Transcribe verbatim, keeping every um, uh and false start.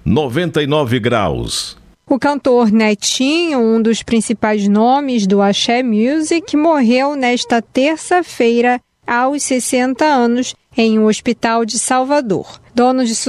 noventa e nove graus. O cantor Netinho, um dos principais nomes do Axé Music, morreu nesta terça-feira aos sessenta anos em um hospital de Salvador. Dono de